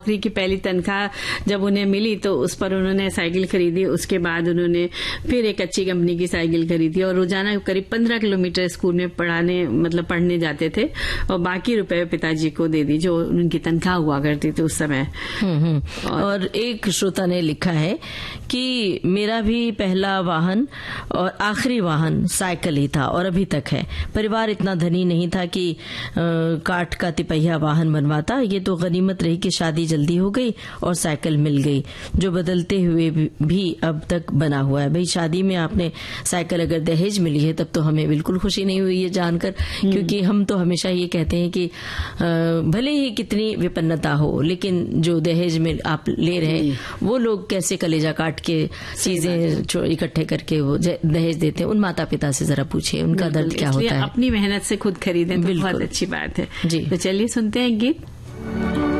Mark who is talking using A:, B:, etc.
A: नौकरी की पहली तनख्वाह जब उन्हें मिली तो उस पर उन्होंने साइकिल खरीदी। उसके बाद उन्होंने फिर एक अच्छी कंपनी की साइकिल खरीदी और रोजाना करीब 15 किलोमीटर स्कूल में पढ़ने जाते थे और बाकी रुपए पिताजी को दे दी जो उनकी तनख्वाह हुआ करती थी उस समय।
B: और एक श्रोता ने लिखा है कि मेरा भी पहला वाहन और आखिरी वाहन साइकिल ही था और अभी तक है। परिवार इतना धनी नहीं था कि काठ का तिपहिया वाहन बनवाता। ये तो गनीमत रही कि शादी जल्दी हो गई और साइकिल मिल गई, जो बदलते हुए भी अब तक बना हुआ है। भाई शादी में आपने साइकिल अगर दहेज मिली है तब तो हमें बिल्कुल खुशी नहीं हुई है जानकर, क्योंकि हम तो हमेशा ये कहते हैं कि भले ही कितनी विपन्नता हो लेकिन जो दहेज में आप ले रहे हैं वो लोग कैसे कलेजा काट के चीजें इकट्ठे करके वो दहेज देते हैं। उन माता पिता से जरा पूछिए उनका दर्द क्या होता है।
A: अपनी मेहनत से खुद खरीदें तो बहुत अच्छी बात है जी। तो चलिए सुनते हैं गीत।